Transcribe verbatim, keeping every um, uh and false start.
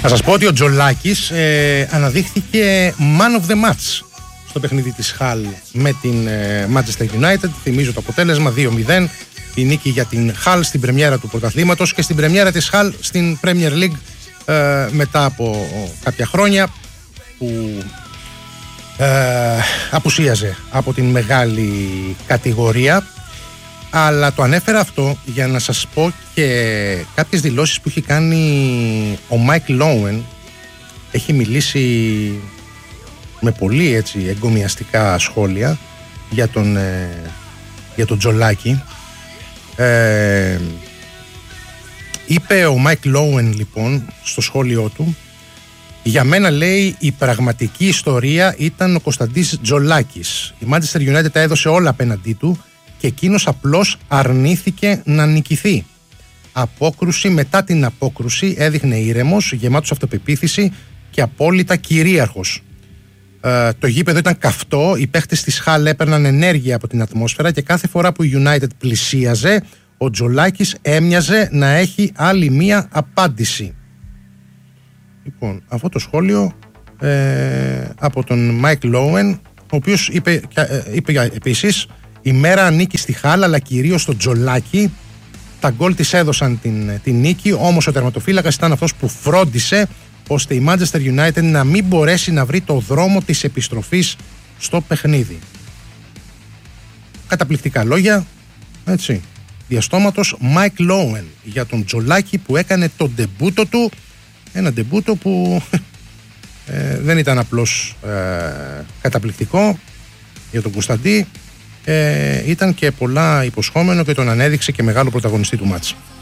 Θα σας πω ότι ο Τζολάκης ε, αναδείχθηκε man of the match στο παιχνίδι της Hull με την ε, Manchester United. Θυμίζω το αποτέλεσμα δύο μηδέν, η νίκη για την Hull στην πρεμιέρα του πρωταθλήματος και στην πρεμιέρα της Hull στην Premier League ε, μετά από κάποια χρόνια που ε, απουσίαζε από την μεγάλη κατηγορία. Αλλά το ανέφερα αυτό για να σας πω και κάποιες δηλώσεις που έχει κάνει ο Μάικ Λόουεν. Έχει μιλήσει με πολύ έτσι εγκομιαστικά σχόλια για τον, ε, για τον Τζολάκη. Ε, είπε ο Μάικ Λόουεν λοιπόν στο σχόλιο του: για μένα, λέει, η πραγματική ιστορία ήταν ο Κωνσταντής Τζολάκης. Η Manchester United τα έδωσε όλα απέναντί του και εκείνος απλώς αρνήθηκε να νικηθεί. Απόκρουση μετά την απόκρουση, έδειχνε ήρεμος, γεμάτος αυτοπεποίθηση και απόλυτα κυρίαρχος. Ε, το γήπεδο ήταν καυτό, οι παίχτες της Hull έπαιρναν ενέργεια από την ατμόσφαιρα και κάθε φορά που η United πλησίαζε, ο Τζολάκης έμοιαζε να έχει άλλη μία απάντηση. Λοιπόν, αυτό το σχόλιο ε, από τον Mike Lowen, ο οποίος είπε, ε, είπε επίσης: η μέρα ανήκει στη Hull, αλλά κυρίως στο Τζολάκη. Τα γκολ της έδωσαν την, την νίκη, όμως ο τερματοφύλακας ήταν αυτός που φρόντισε ώστε η Manchester United να μην μπορέσει να βρει το δρόμο της επιστροφής στο παιχνίδι. Καταπληκτικά λόγια, έτσι, διαστόματος Mike Lowen για τον Τζολάκη που έκανε το ντεμπούτο του. Ένα ντεμπούτο που ε, δεν ήταν απλώς ε, καταπληκτικό για τον Κωνσταντή, ε, ήταν και πολλά υποσχόμενο και τον ανέδειξε και μεγάλο πρωταγωνιστή του μάτς.